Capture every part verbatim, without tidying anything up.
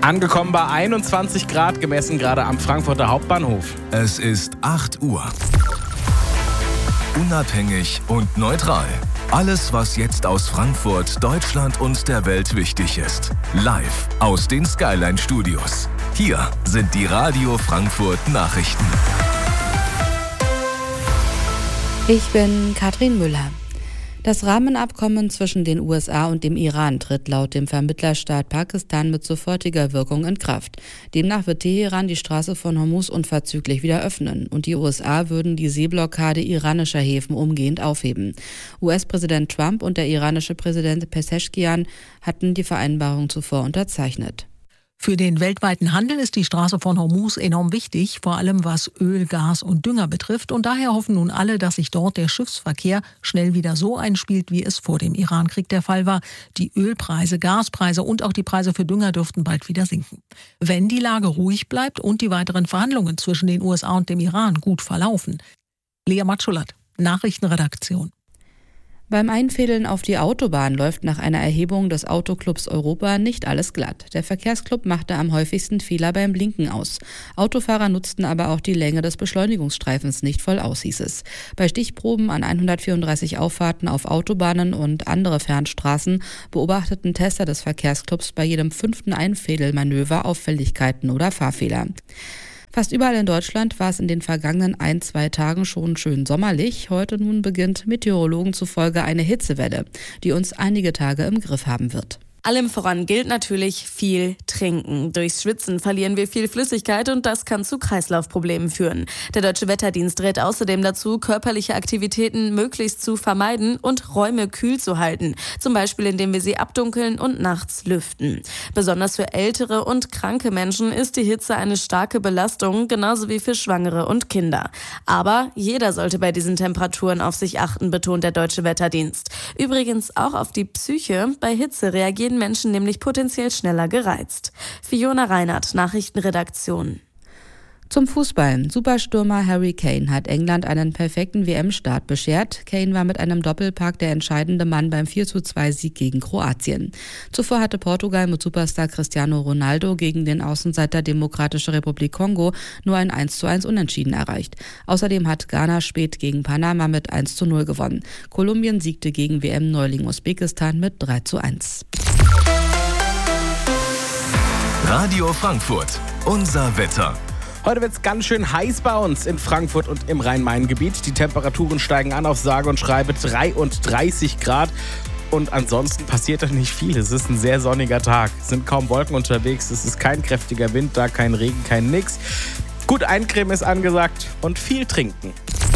Angekommen bei einundzwanzig Grad, gemessen gerade am Frankfurter Hauptbahnhof. Es ist acht Uhr. Unabhängig und neutral. Alles, was jetzt aus Frankfurt, Deutschland und der Welt wichtig ist. Live aus den Skyline Studios. Hier sind die Radio Frankfurt Nachrichten. Ich bin Katrin Müller. Das Rahmenabkommen zwischen den U S A und dem Iran tritt laut dem Vermittlerstaat Pakistan mit sofortiger Wirkung in Kraft. Demnach wird Teheran die Straße von Hormuz unverzüglich wieder öffnen und die U S A würden die Seeblockade iranischer Häfen umgehend aufheben. U S-Präsident Trump und der iranische Präsident Pezeshkian hatten die Vereinbarung zuvor unterzeichnet. Für den weltweiten Handel ist die Straße von Hormuz enorm wichtig, vor allem was Öl, Gas und Dünger betrifft. Und daher hoffen nun alle, dass sich dort der Schiffsverkehr schnell wieder so einspielt, wie es vor dem Irankrieg der Fall war. Die Ölpreise, Gaspreise und auch die Preise für Dünger dürften bald wieder sinken. Wenn die Lage ruhig bleibt und die weiteren Verhandlungen zwischen den U S A und dem Iran gut verlaufen. Lea Matschulat, Nachrichtenredaktion. Beim Einfädeln auf die Autobahn läuft nach einer Erhebung des Autoclubs Europa nicht alles glatt. Der Verkehrsclub machte am häufigsten Fehler beim Blinken aus. Autofahrer nutzten aber auch die Länge des Beschleunigungsstreifens nicht voll aus, hieß es. Bei Stichproben an hundertvierunddreißig Auffahrten auf Autobahnen und andere Fernstraßen beobachteten Tester des Verkehrsclubs bei jedem fünften Einfädelmanöver Auffälligkeiten oder Fahrfehler. Fast überall in Deutschland war es in den vergangenen ein, zwei Tagen schon schön sommerlich. Heute nun beginnt Meteorologen zufolge eine Hitzewelle, die uns einige Tage im Griff haben wird. Allem voran gilt natürlich viel trinken. Durchs Schwitzen verlieren wir viel Flüssigkeit und das kann zu Kreislaufproblemen führen. Der Deutsche Wetterdienst rät außerdem dazu, körperliche Aktivitäten möglichst zu vermeiden und Räume kühl zu halten. Zum Beispiel, indem wir sie abdunkeln und nachts lüften. Besonders für ältere und kranke Menschen ist die Hitze eine starke Belastung, genauso wie für Schwangere und Kinder. Aber jeder sollte bei diesen Temperaturen auf sich achten, betont der Deutsche Wetterdienst. Übrigens auch auf die Psyche. Bei Hitze reagieren Menschen nämlich potenziell schneller gereizt. Fiona Reinhardt, Nachrichtenredaktion. Zum Fußball. Superstürmer Harry Kane hat England einen perfekten W M-Start beschert. Kane war mit einem Doppelpack der entscheidende Mann beim vier zu zwei Sieg gegen Kroatien. Zuvor hatte Portugal mit Superstar Cristiano Ronaldo gegen den Außenseiter Demokratische Republik Kongo nur ein eins zu eins Unentschieden erreicht. Außerdem hat Ghana spät gegen Panama mit eins zu null gewonnen. Kolumbien siegte gegen W M-Neuling Usbekistan mit drei zu eins. Radio Frankfurt, unser Wetter. Heute wird es ganz schön heiß bei uns in Frankfurt und im Rhein-Main-Gebiet. Die Temperaturen steigen an auf sage und schreibe dreiunddreißig Grad. Und ansonsten passiert da nicht viel. Es ist ein sehr sonniger Tag. Es sind kaum Wolken unterwegs. Es ist kein kräftiger Wind da, kein Regen, kein Nix. Gut eincremen ist angesagt und viel trinken.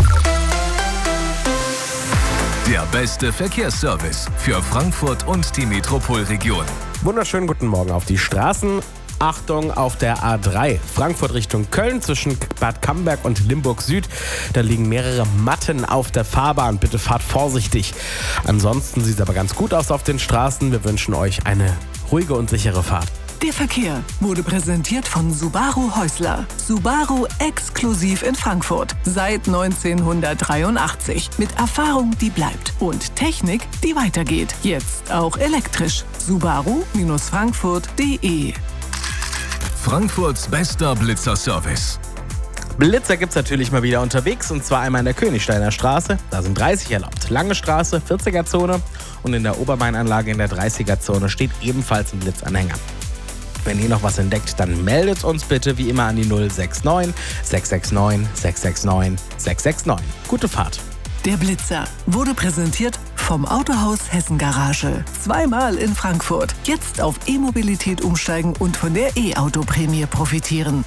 Der beste Verkehrsservice für Frankfurt und die Metropolregion. Wunderschönen guten Morgen auf die Straßen. Achtung auf der A drei, Frankfurt Richtung Köln zwischen Bad Camberg und Limburg Süd. Da liegen mehrere Matten auf der Fahrbahn. Bitte fahrt vorsichtig. Ansonsten sieht es aber ganz gut aus auf den Straßen. Wir wünschen euch eine ruhige und sichere Fahrt. Der Verkehr wurde präsentiert von Subaru Häusler. Subaru exklusiv in Frankfurt. Seit neunzehnhundertdreiundachtzig. Mit Erfahrung, die bleibt. Und Technik, die weitergeht. Jetzt auch elektrisch. Subaru Frankfurt punkt de. Frankfurts bester Blitzer-Service. Blitzer gibt's natürlich mal wieder unterwegs, und zwar einmal in der Königsteiner Straße. Da sind dreißig erlaubt. Lange Straße, vierziger-Zone, und in der Obermainanlage in der dreißiger-Zone steht ebenfalls ein Blitzanhänger. Wenn ihr noch was entdeckt, dann meldet uns bitte wie immer an die null sechs neun, sechs sechs neun, sechs sechs neun, sechs sechs neun. Gute Fahrt. Der Blitzer wurde präsentiert vom Autohaus Hessen Garage. Zweimal in Frankfurt. Jetzt auf E-Mobilität umsteigen und von der E-Auto-Prämie profitieren.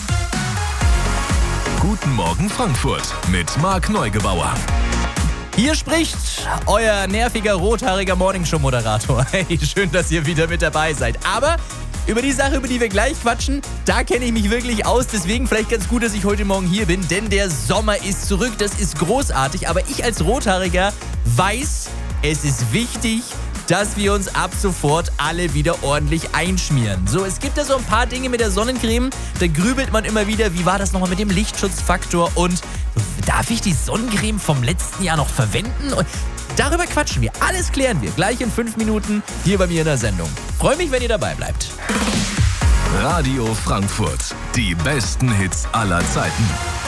Guten Morgen Frankfurt mit Marc Neugebauer. Hier spricht euer nerviger, rothaariger Morningshow-Moderator. Hey, schön, dass ihr wieder mit dabei seid. Aber über die Sache, über die wir gleich quatschen, da kenne ich mich wirklich aus. Deswegen vielleicht ganz gut, dass ich heute Morgen hier bin, denn der Sommer ist zurück. Das ist großartig. Aber ich als Rothaariger weiß, es ist wichtig, dass wir uns ab sofort alle wieder ordentlich einschmieren. So, es gibt ja so ein paar Dinge mit der Sonnencreme, da grübelt man immer wieder, wie war das nochmal mit dem Lichtschutzfaktor und darf ich die Sonnencreme vom letzten Jahr noch verwenden? Und darüber quatschen wir, alles klären wir gleich in fünf Minuten hier bei mir in der Sendung. Freue mich, wenn ihr dabei bleibt. Radio Frankfurt. Die besten Hits aller Zeiten.